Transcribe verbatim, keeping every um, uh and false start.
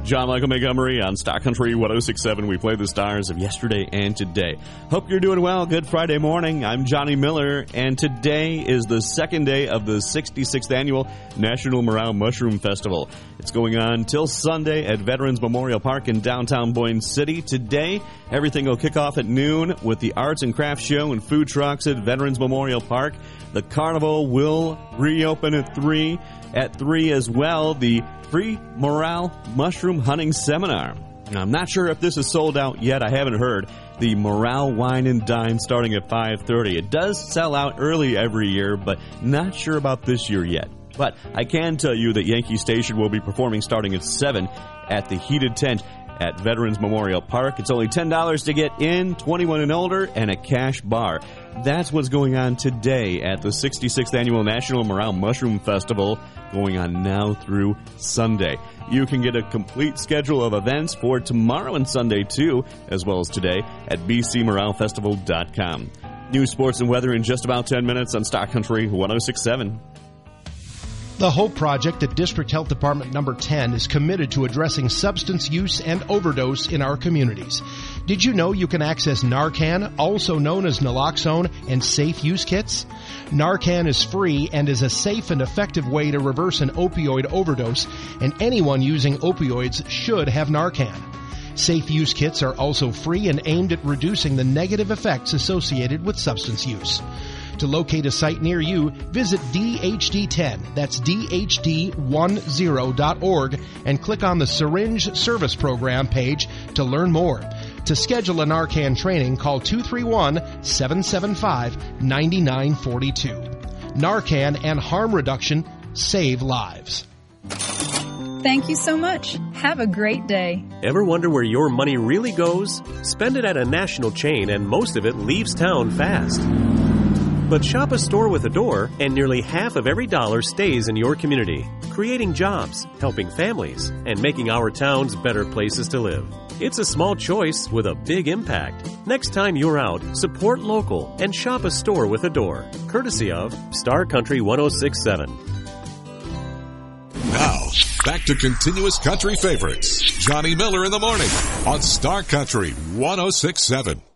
John Michael Montgomery on Star Country one oh six point seven. We play the stars of yesterday and today. Hope you're doing well. Good Friday morning. I'm Johnny Miller, and today is the second day of the sixty-sixth Annual National Morale Mushroom Festival. It's going on till Sunday at Veterans Memorial Park in downtown Boyne City. Today, everything will kick off at noon with the Arts and Crafts Show and food trucks at Veterans Memorial Park. The carnival will reopen at three. At three as well, the free morale mushroom hunting seminar. Now, I'm not sure if this is sold out yet. I haven't heard. The Morale Wine and Dine starting at five thirty. It does sell out early every year, but not sure about this year yet. But I can tell you that Yankee Station will be performing starting at seven at the Heated Tent at Veterans Memorial Park. It's only ten dollars to get in, twenty-one and older, and a cash bar. That's what's going on today at the sixty-sixth Annual National Morale Mushroom Festival, going on now through Sunday. You can get a complete schedule of events for tomorrow and Sunday, too, as well as today at b c morale festival dot com. News, sports, and weather in just about ten minutes on Star Country one oh six point seven. The HOPE Project at District Health Department number ten is committed to addressing substance use and overdose in our communities. Did you know you can access Narcan, also known as naloxone, and safe use kits? Narcan is free and is a safe and effective way to reverse an opioid overdose, and anyone using opioids should have Narcan. Safe use kits are also free and aimed at reducing the negative effects associated with substance use. To locate a site near you, visit D H D ten, that's D H D ten dot org, and click on the Syringe Service Program page to learn more. To schedule a Narcan training, call two three one, seven seven five, nine nine four two. Narcan and harm reduction save lives. Thank you so much. Have a great day. Ever wonder where your money really goes? Spend it at a national chain and most of it leaves town fast. But shop a store with a door, and nearly half of every dollar stays in your community, creating jobs, helping families, and making our towns better places to live. It's a small choice with a big impact. Next time you're out, support local and shop a store with a door, courtesy of Star Country one oh six point seven. Now, back to continuous country favorites. Johnny Miller in the morning on Star Country one oh six point seven.